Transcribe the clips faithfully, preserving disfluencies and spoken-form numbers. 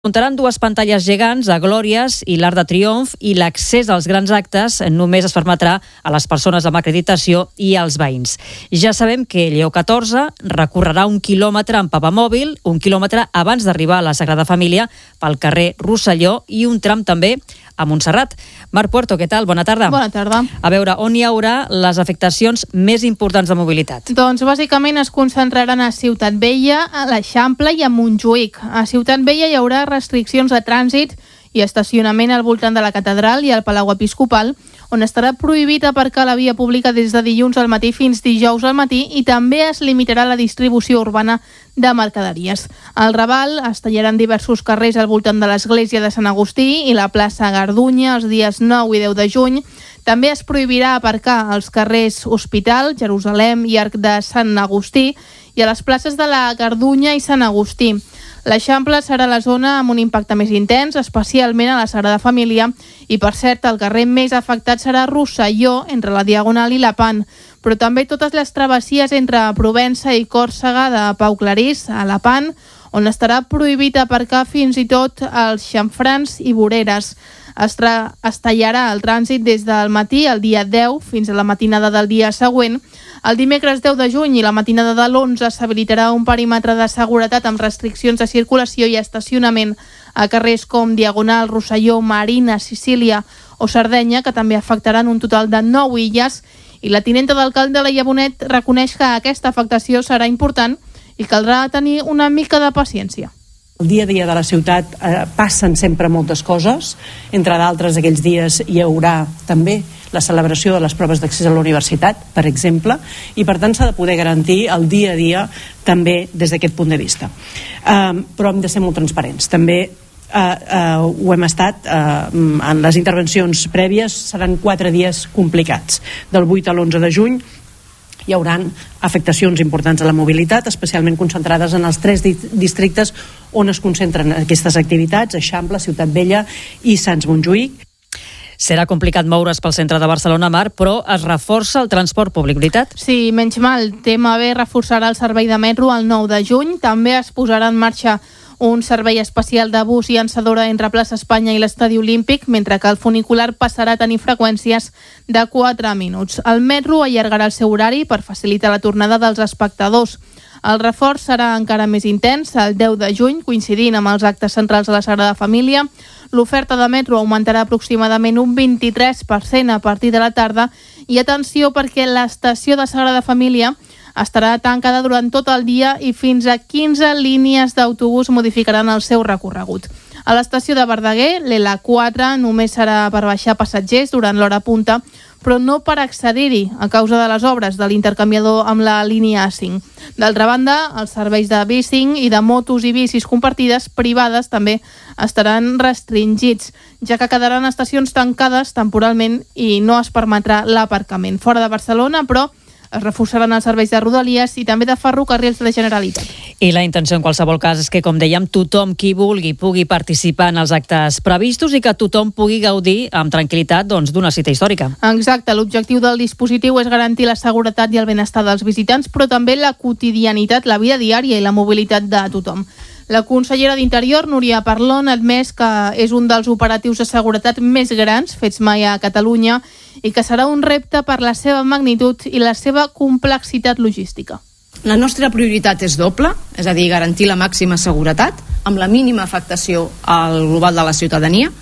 Muntaran dues pantalles gegants a Glòries i l'Arc de Triomf i l'accés als grans actes només es permetrà a les persones amb acreditació i als veïns. Ja sabem que Lleó catorze recorrerà un quilòmetre amb papamòbil, un quilòmetre abans d'arribar a la Sagrada Família pel carrer Rosselló i un tram també a Montserrat. Marc Puerto, què tal? Bona tarda. Bona tarda. A veure, on hi haurà les afectacions més importants de mobilitat? Doncs bàsicament es concentraran a Ciutat Vella, a l'Eixample i a Montjuïc. A Ciutat Vella hi haurà restriccions de trànsit i estacionament al voltant de la catedral i al Palau Episcopal, on estarà prohibit aparcar a la via pública des de dilluns al matí fins dijous al matí i també es limitarà la distribució urbana de mercaderies. Al Raval es tallaran diversos carrers al voltant de l'església de Sant Agustí i la plaça Gardunya els dies nou i deu de juny. També es prohibirà aparcar als carrers Hospital, Jerusalem i Arc de Sant Agustí i a les places de la Gardunya i Sant Agustí. L'Eixample serà la zona amb un impacte més intens, especialment a la Sagrada Família, i per cert, el carrer més afectat serà Rosselló, entre la Diagonal i la Pan, però també totes les travessies entre Provença i Còrsega de Pau Clarís, a la Pan, on estarà prohibit aparcar fins i tot als xamfrans i voreres. Es, tra- es tallarà el trànsit des del matí el dia deu fins a la matinada del dia següent. El dimecres deu de juny i la matinada de l'onze s'habilitarà un perímetre de seguretat amb restriccions de circulació i estacionament a carrers com Diagonal, Rosselló, Marina, Sicília o Sardenya, que també afectaran un total de nou illes, i la tinenta d'alcalde Laia Bonet reconeix que aquesta afectació serà important i caldrà tenir una mica de paciència. El dia a dia de la ciutat eh, passen sempre moltes coses, entre d'altres aquells dies hi haurà també la celebració de les proves d'accés a la universitat, per exemple, i per tant s'ha de poder garantir el dia a dia també des d'aquest punt de vista. Eh, però hem de ser molt transparents. També eh, eh, ho hem estat eh, en les intervencions prèvies, seran quatre dies complicats. Del vuit a l'onze de juny hi haurà afectacions importants a la mobilitat, especialment concentrades en els tres di- districtes on es concentren aquestes activitats: Eixample, Ciutat Vella i Sants Montjuïc. Serà complicat moure's pel centre de Barcelona, Mar, però es reforça el transport públic, veritat? Sí, menys mal. T M B reforçarà el servei de metro el nou de juny. També es posarà en marxa un servei especial de bus llançadora entre Plaça Espanya i l'Estadi Olímpic, mentre que el funicular passarà a tenir freqüències de quatre minuts. El metro allargarà el seu horari per facilitar la tornada dels espectadors. El reforç serà encara més intens el deu de juny, coincidint amb els actes centrals de la Sagrada Família. L'oferta de metro augmentarà aproximadament un vint-i-tres per cent a partir de la tarda i atenció perquè l'estació de Sagrada Família estarà tancada durant tot el dia i fins a quinze línies d'autobús modificaran el seu recorregut. A l'estació de Verdaguer, l'L quatre només serà per baixar passatgers durant l'hora punta, però no per accedir-hi a causa de les obres de l'intercanviador amb la línia A cinc. D'altra banda, els serveis de bicing i de motos i bicis compartides privades també estaran restringits, ja que quedaran estacions tancades temporalment i no es permetrà l'aparcament. Fora de Barcelona, però, es reforçaran els serveis de Rodalies i també de ferrocarrils de la Generalitat. I la intenció en qualsevol cas és que, com dèiem, tothom qui vulgui pugui participar en els actes previstos i que tothom pugui gaudir amb tranquil·litat doncs, d'una cita històrica. Exacte, l'objectiu del dispositiu és garantir la seguretat i el benestar dels visitants, però també la quotidianitat, la vida diària i la mobilitat de tothom. La consellera d'Interior, Núria Parlon, ha admès que és un dels operatius de seguretat més grans fets mai a Catalunya i que serà un repte per la seva magnitud i la seva complexitat logística. La nostra prioritat és doble, és a dir, garantir la màxima seguretat amb la mínima afectació al global de la ciutadania.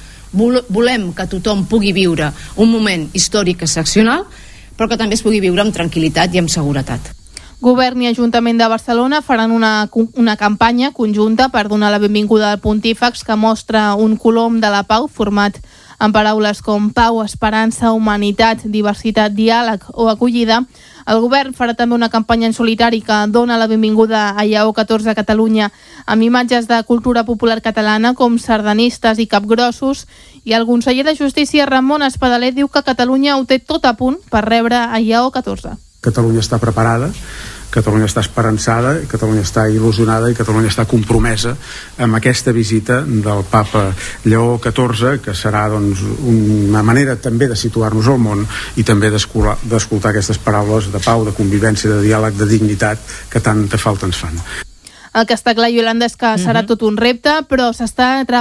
Volem que tothom pugui viure un moment històric excepcional, però que també es pugui viure amb tranquil·litat i amb seguretat. Govern i Ajuntament de Barcelona faran una, una campanya conjunta per donar la benvinguda al Pontífex, que mostra un colom de la pau format en paraules com pau, esperança, humanitat, diversitat, diàleg o acollida. El govern farà també una campanya en solitari que dona la benvinguda a Lleó catorze a Catalunya amb imatges de cultura popular catalana com sardanistes i capgrossos, i el conseller de Justícia Ramon Espadaler diu que Catalunya ho té tot a punt per rebre a Lleó catorze. Catalunya està preparada, Catalunya està esperançada, Catalunya està il·lusionada i Catalunya està compromesa amb aquesta visita del papa Lleó catorze, que serà doncs, una manera també de situar-nos al món i també d'escoltar aquestes paraules de pau, de convivència, de diàleg, de dignitat que tanta falta ens fan. El que està clar, Iolanda, és que serà uh-huh. tot un repte, però s'està treballant